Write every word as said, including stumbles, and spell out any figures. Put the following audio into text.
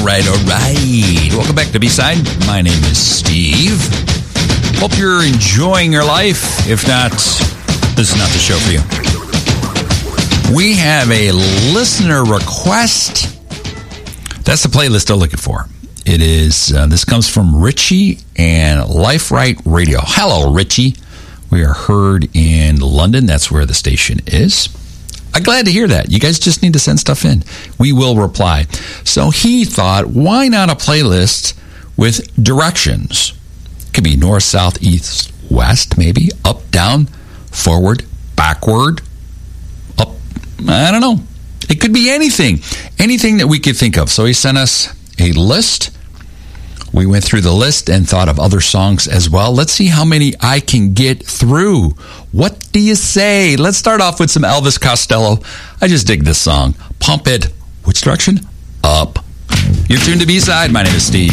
All right, all right. Welcome back to B-Side. My name is Steve. Hope you're enjoying your life. If not, this is not the show for you. We have a listener request. That's the playlist they're looking for. It is, uh, this comes from Richie and Life Right Radio. Hello, Richie. We are heard in London. That's where the station is. I'm glad to hear that. You guys just need to send stuff in. We will reply. So he thought, why not a playlist with directions? It could be north, south, east, west, maybe. Up, down, forward, backward, up. I don't know. It could be anything. Anything that we could think of. So he sent us a list. We went through the list and thought of other songs as well. Let's see how many I can get through. What do you say? Let's start off with some Elvis Costello. I just dig this song. Pump It. Which direction? Up. You're tuned to B-Side. My name is Steve.